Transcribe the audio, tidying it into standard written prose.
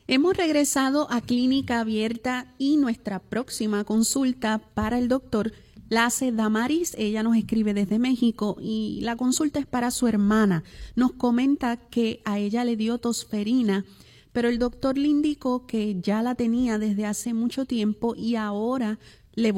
Hemos regresado a Clínica Abierta y nuestra próxima consulta para el doctor la hace Damaris. Ella nos escribe desde México y la consulta es para su hermana. Nos comenta que a ella le dio tosferina, pero el doctor le indicó que ya la tenía desde hace mucho tiempo y ahora